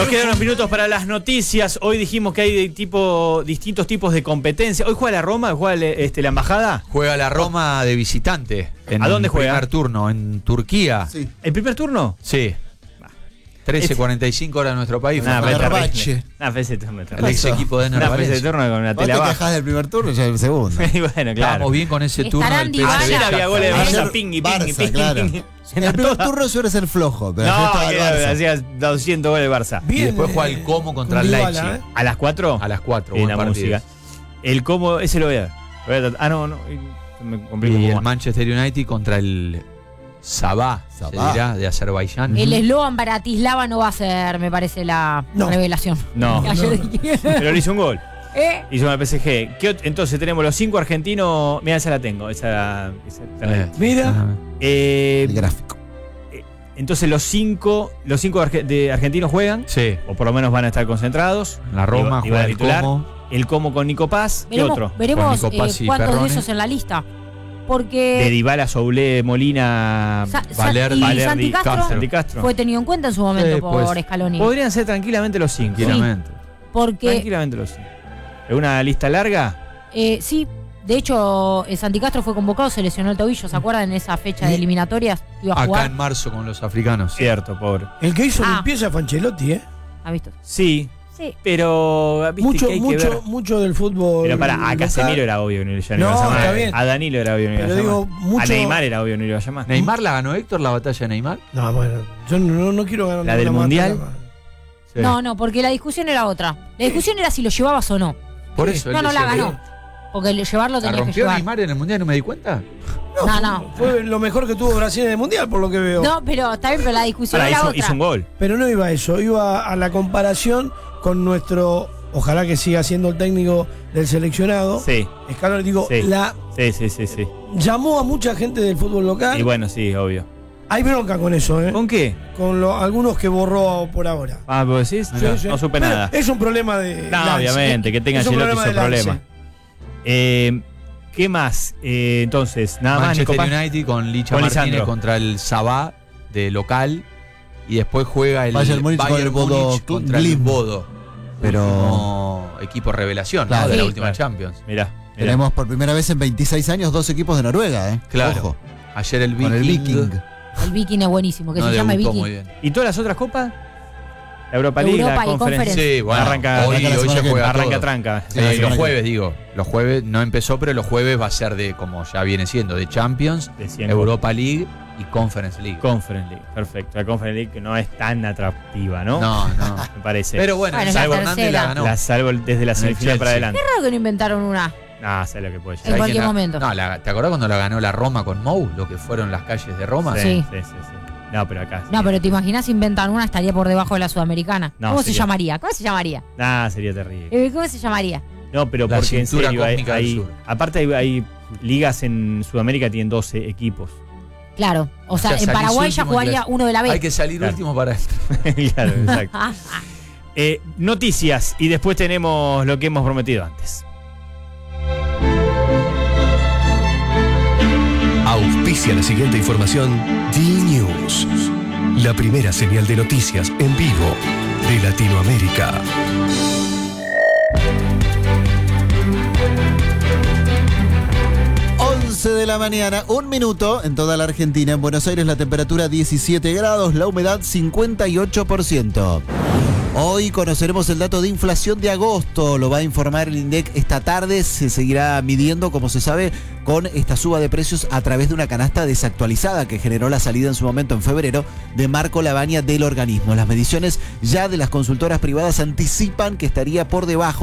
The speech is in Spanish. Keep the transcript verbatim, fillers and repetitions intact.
Nos quedan unos minutos para las noticias. Hoy dijimos que hay de tipo, distintos tipos de competencia. ¿Hoy juega la Roma? ¿Juega este, la embajada? Juega la Roma de visitante. En ¿A dónde juega? El primer turno, en Turquía. Sí. ¿El primer turno? Sí. trece cuarenta y cinco horas en nuestro país. Nah, Fenerbahce. Nah, ese turno. El ex equipo de Nah, ese turno con la Vos tela te baja. quejás del primer turno y ya del segundo. Y bueno, claro. Estábamos bien con ese turno Estarán del P S G. Ayer había goles de Ayer Barça, ping y ping y Barça, ping. claro. Era El primer todo- turno suele ser flojo, pero después No, estaba el que Barça. hacía doscientos goles de Barça. Y después juega el Como contra el Dybala, Leipzig. ¿eh? ¿A las cuatro? A las cuatro. En buen la partido. música. El cómo, ese lo voy a ver. Lo voy a tratar- Ah, no, no. Me complico un Y poco el más. Manchester United contra el Sabah, Sabah. se dirá, de Azerbaiyán. El eslogan Bratislava no va a ser, me parece, la No. revelación. No, Ayer dije- pero le hizo un gol. ¿Eh? Hizo una P S G. ¿Qué ot- Entonces tenemos los cinco argentinos. Mira, esa la tengo. Esa, esa- esa- Eh, Mira. ah, Eh, El gráfico. entonces los cinco, los cinco arge- de argentinos juegan, Sí, o por lo menos van a estar concentrados. la Roma Y va- y va a juega el titular. Como. El Como con Nico Paz. ¿Qué Veremos, otro? veremos Con Nico eh, Paz y cuántos de Perrone. esos en la lista. De Porque Dybala, Soulé, Molina, Sa- Sa- Valerdi, y Valerdi, Santi Castro Santi Castro. fue tenido en cuenta en su momento Sí, por pues. Scaloni. Podrían ser tranquilamente los cinco. Tranquilamente. Porque, Tranquilamente los cinco. ¿Es una lista larga? eh, sí, de hecho, eh, Santi Castro fue convocado, se lesionó el tobillo, ¿se acuerdan? En esa fecha de eliminatorias iba a Acá jugar. en marzo con los africanos. Cierto, pobre. El que hizo Ah. limpieza fue Ancelotti, ¿eh? ¿Ha visto? Sí, Sí. pero viste Mucho, que hay que ver. mucho, mucho del fútbol. Pero para, a local. Casemiro era obvio que no le iba a No, llamar. está bien. A Danilo era obvio que no le iba a Pero llamar. digo, mucho- A Neymar era obvio que no le iba a llamar. ¿Neymar la ganó Héctor, la batalla de Neymar? No, bueno, yo no, no quiero ganar ¿La del ninguna Mundial? mata, Sí. No, no, porque la discusión era otra. La discusión era si lo llevabas o no. Por eso. No, él no la decía, ganó. Porque el llevarlo ¿La tenías que rompió llevar. Neymar en el Mundial? ¿No me di cuenta? No, no. Fue lo mejor que tuvo Brasil en el Mundial, por lo que veo. No, pero está bien, pero la discusión Ahora era hizo, otra. hizo un gol. Pero no iba a eso, iba a la comparación con nuestro, ojalá que siga siendo el técnico del seleccionado. Sí, Scaloni, digo, Sí. la sí, sí, sí, sí. llamó a mucha gente del fútbol local. Y bueno, sí, obvio. Hay bronca con eso, ¿eh? ¿Con qué? Con lo- algunos que borró por ahora. Ah, ¿vos decís? Sí, sí. No supe Pero nada. Es un problema de. No, lance. obviamente, que tenga Es un Ancelotti problema su de lance. problema. Eh, ¿Qué más? Eh, entonces, nada más, Nico Manchester Paz. United con Licha Con Martínez Lisandro. contra el Sabah de local. Y después juega el Bayern Múnich con el Bodo Múnich contra el Glimt. Bodo. Pero Como equipo revelación, ¿no? Claro. De la Sí. última Claro. Champions. Mirá, mirá. tenemos por primera vez en veintiséis años dos equipos de Noruega, ¿eh? Claro. Ojo, Ayer el Viking. con el Viking. El Viking es buenísimo, que no se llama debutó Viking. muy bien. ¿Y todas las otras copas? La Europa League, Europa la y Conference. Conference. Sí, bueno, Arranca- hoy, arranca la hoy semana se que juega Arranca todo. tranca. Sí, la semana los que jueves, digo. Los jueves no empezó, pero los jueves va a ser de, como ya viene siendo, de Champions, De cien Europa League y Conference League. Conference League, perfecto. La Conference League que no es tan atractiva, ¿no? No, no. Me parece. Pero bueno, Bueno, es Salvo la Hernández tercera. la ganó. la salvo desde la En el semifinal para Chelsea. adelante. Qué raro que no inventaron una. No, sé lo que puede En llegar. cualquier quién la- momento. No, la- ¿te acordás cuando la ganó la Roma con Mou? Lo que fueron las calles de Roma. Sí. sí, sí, sí. No, pero acá. No, pero te imaginas inventan una, estaría por debajo de la sudamericana. No, ¿Cómo se sería- llamaría? ¿Cómo se llamaría? Nah, sería terrible. Eh, ¿Cómo se llamaría? No, pero La porque en cintura serio, hay, cósmica del hay- sur. aparte hay, hay ligas en Sudamérica que tienen doce equipos. Claro. O sea, sea, en salís Paraguay ya último y jugaría claro. uno de la B. Hay que salir Claro. último para esto. Claro, exacto. Eh, noticias y después tenemos lo que hemos prometido antes. Auspicia la siguiente información D-News, la primera señal de noticias en vivo de Latinoamérica. once de la mañana, un minuto en toda la Argentina. En Buenos Aires la temperatura diecisiete grados, la humedad cincuenta y ocho por ciento. Hoy conoceremos el dato de inflación de agosto, lo va a informar el INDEC esta tarde, se seguirá midiendo, como se sabe, con esta suba de precios a través de una canasta desactualizada que generó la salida en su momento en febrero de Marco Lavagna del organismo. Las mediciones ya de las consultoras privadas anticipan que estaría por debajo